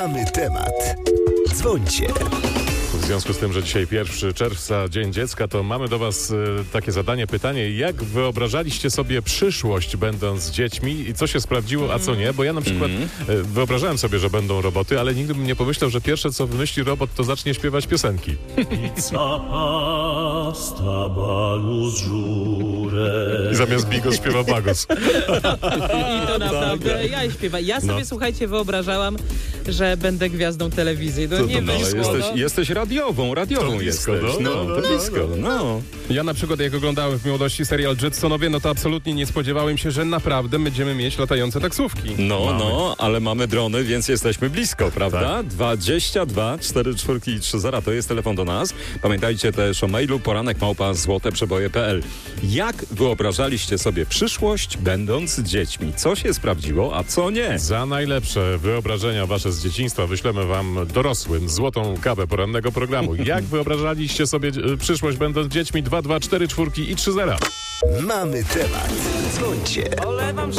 Mamy temat. Dzwońcie. W związku z tym, że dzisiaj 1 czerwca, Dzień Dziecka, to mamy do Was takie zadanie, pytanie, jak wyobrażaliście sobie przyszłość będąc dziećmi i co się sprawdziło, a co nie? Bo ja na przykład wyobrażałem sobie, że będą roboty, ale nigdy bym nie pomyślał, że pierwsze co wymyśli robot, to zacznie śpiewać piosenki. I zamiast Bigos śpiewa Bagos. I to naprawdę ja śpiewam. Ja sobie, słuchajcie, wyobrażałam, że będę gwiazdą telewizji. No nie wyszło. Jesteś radiową To blisko, jesteś. To blisko, no. Ja na przykład jak oglądałem w młodości serial Jetsonowie, no to absolutnie nie spodziewałem się, że naprawdę będziemy mieć latające taksówki. No, ale mamy drony, więc jesteśmy blisko, prawda? 22 44 i 30 to jest telefon do nas. Pamiętajcie też o mailu poranek@złoteprzeboje.pl. Jak wyobrażaliście sobie przyszłość będąc dziećmi? Co się sprawdziło, a co nie? Za najlepsze wyobrażenia Wasze z dzieciństwa wyślemy Wam dorosłym złotą kawę porannego programu. Jak wyobrażaliście sobie przyszłość będąc dziećmi? 2, 2, 4, 4 i 3 0. Mamy temat. Dzwońcie. Olewam, że